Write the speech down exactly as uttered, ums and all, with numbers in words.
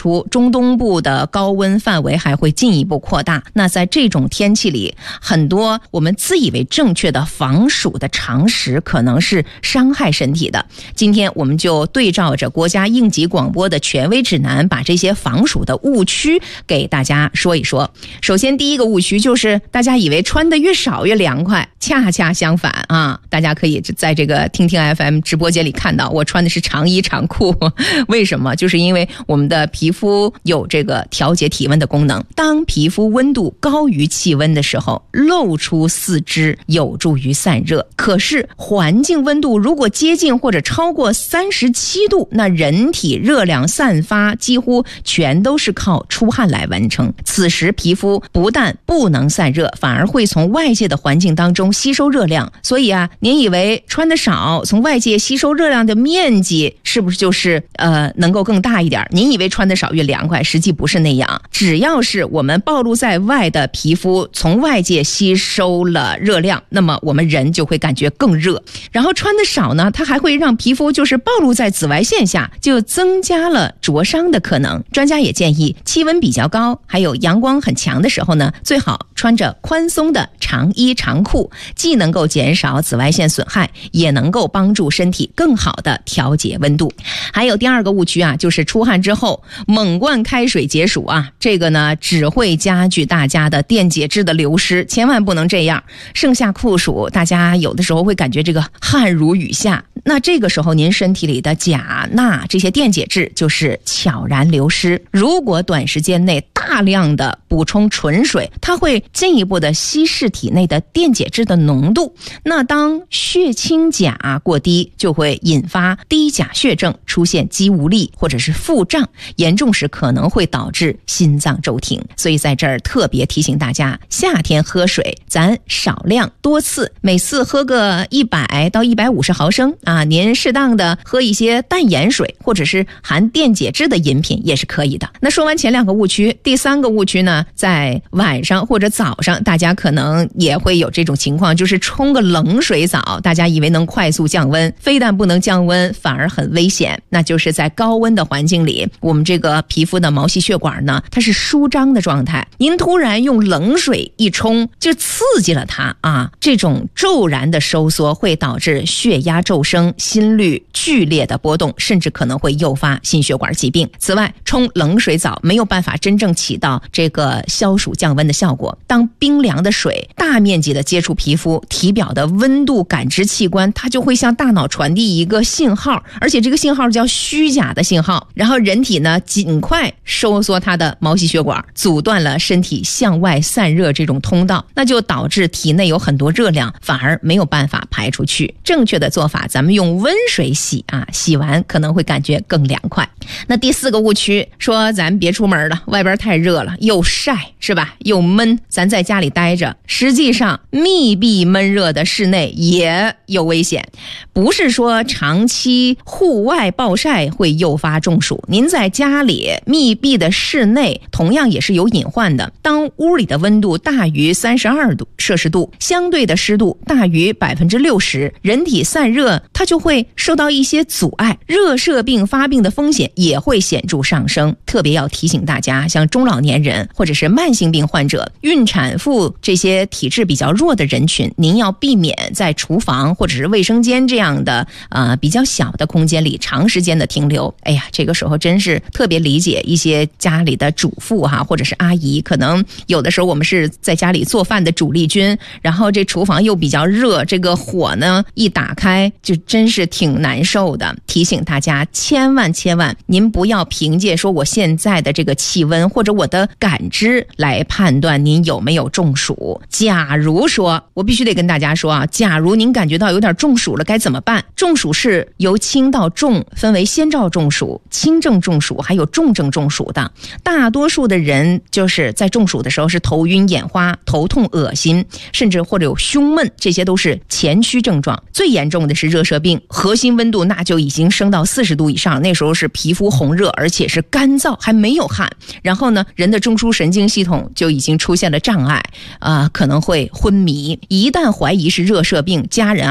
出，中东部的高温范围还会进一步扩大。那在这种天气里，很多我们自以为正确的防暑的常识可能是伤害身体的。今天我们就对照着国家应急广播的权威指南，把这些防暑的误区给大家说一说。首先第一个误区就是大家以为穿的越少越凉快，恰恰相反啊！大家可以在这个听听 F M 直播间里看到我穿的是长衣长裤，为什么？就是因为我们的皮肤有这个调节体温的功能，当皮肤温度高于气温的时候，露出四肢有助于散热。可是环境温度如果接近或者超过三十七度，那人体热量散发几乎全都是靠出汗来完成。此时皮肤不但不能散热，反而会从外界的环境当中吸收热量。所以啊，您以为穿得少，从外界吸收热量的面积是不是就是呃能够更大一点？您以为穿得少越凉快，实际不是那样。只要是我们暴露在外的皮肤从外界吸收了热量，那么我们人就会感觉更热。然后穿得少呢，它还会让皮肤就是暴露在紫外线下，就增加了灼伤的可能。专家也建议，气温比较高还有阳光很强的时候呢，最好穿着宽松的长衣长裤，既能够减少紫外线损害，也能够帮助身体更好的调节温度。还有第二个误区啊，就是出汗之后猛灌开水解暑啊，这个呢只会加剧大家的电解质的流失，千万不能这样。盛夏酷暑，大家有的时候会感觉这个汗如雨下，那这个时候您身体里的钾、钠这些电解质就是悄然流失。如果短时间内大量的补充纯水，它会进一步的稀释体内的电解质的浓度，那当血清钾过低，就会引发低钾血症，出现肌无力或者是腹胀，严重时可能会导致心脏骤停。所以在这儿特别提醒大家，夏天喝水咱少量多次，每次喝个一百到一百五十毫升啊，您适当的喝一些淡盐水或者是含电解质的饮品也是可以的。那说完前两个误区，第三个误区呢，在晚上或者早上大家可能也会有这种情况，就是冲个冷水澡，大家以为能快速降温，非但不能降温，反而很危险。那就是在高温的环境里，我们这个皮肤的毛细血管呢，它是舒张的状态，您突然用冷水一冲，就刺激了它啊，这种骤然的收缩会导致血压骤升，心率剧烈的波动，甚至可能会诱发心血管疾病。此外，冲冷水澡没有办法真正起到这个消暑降温的效果。当冰凉的水大面积的接触皮肤，体表的温度感知器官它就会向大脑传递一个信号，而且这个信号叫虚假的信号，然后人体呢尽快收缩它的毛细血管，阻断了身体向外散热这种通道，那就导致体内有很多热量反而没有办法排出去。正确的做法，咱们用温水洗啊，洗完可能会感觉更凉快。那第四个误区说咱别出门了，外边太热了，又晒是吧，又闷，咱在家里待着。实际上密闭闷热的室内也有危险，不是说长期户外暴晒会诱发中暑，您在家里密闭的室内同样也是有隐患的。当屋里的温度大于三十二度摄氏度，相对的湿度大于百分之六十，人体散热它就会受到一些阻碍，热射病发病的风险也会显著上升。特别要提醒大家，像中老年人或者是慢性病患者、孕产妇这些体质比较弱的人群，您要避免在厨房或者是卫生间这样的呃比较小的空间里长时间的停留。哎呀，这个时候真是特别理解一些家里的主妇哈，或者是阿姨，可能有的时候我们是在家里做饭的主力军，然后这厨房又比较热，这个火呢一打开就真是挺难受的。提醒大家千万千万，您不要凭借说我现在的这个气温或者我的感知来判断您有没有中暑。假如说，我必须得跟大家说啊，假如您感觉到有点中暑了，该怎么办？中暑是由轻到重分为先兆中暑、轻症中暑还有重症中暑的。大多数的人就是在中暑的时候是头晕眼花、头痛恶心，甚至或者有胸闷，这些都是前驱症状。最严重的是热射病，核心温度那就已经升到四十度以上，那时候是皮肤红热，而且是干燥，还没有汗。然后呢，人的中枢神经系统就已经出现了障碍啊、呃，可能会昏迷。一旦怀疑是热射病，家人